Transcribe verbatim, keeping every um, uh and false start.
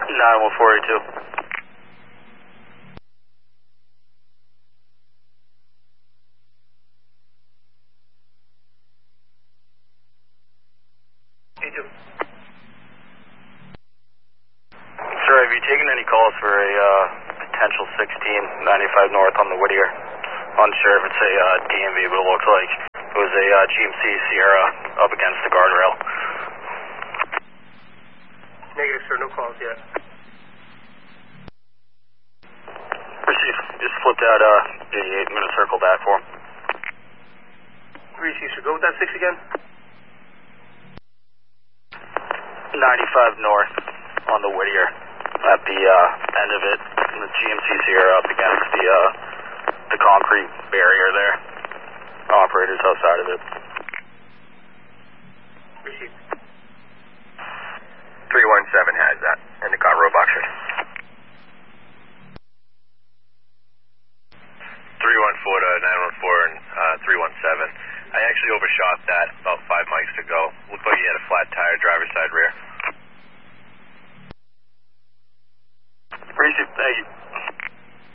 nine one four eight two. Sir, have you taken any calls for a uh, potential sixteen ninety-five north on the Whittier? Unsure if it's a uh, D M V, but it looks like it was a uh, G M C Sierra up against the guardrail. Negative, sir. No calls yet. Receive. Just flip that uh, eighty-eight. I'm going to circle back for him. Receive, sir. Go with that six again. ninety-five north on the Whittier at the uh, end of it. The G M C Sierra up against the uh, the concrete barrier there. Operators outside of it. Receive. three one seven has that, and the car roboxers. three one four to nine one four and uh, three one seven. I actually overshot that about five mics ago. Looked like you had a flat tire, driver's side rear. Receive. Thank you.